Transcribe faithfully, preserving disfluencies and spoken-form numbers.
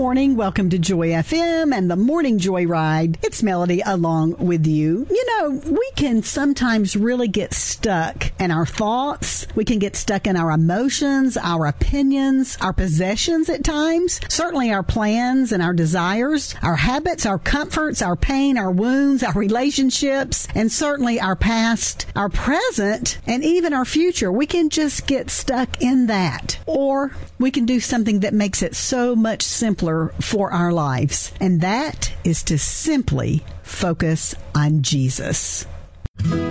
morning. Welcome to Joy F M and the Morning Joyride. It's Melody along with you. You know, we can sometimes really get stuck in our thoughts. We can get stuck in our emotions, our opinions, our possessions at times. Certainly our plans and our desires, our habits, our comforts, our pain, our wounds, our relationships, and certainly our past, our present, and even our future. We can just get stuck in that. Or we can do something that makes it so much simpler for our lives, and that is to simply focus on Jesus.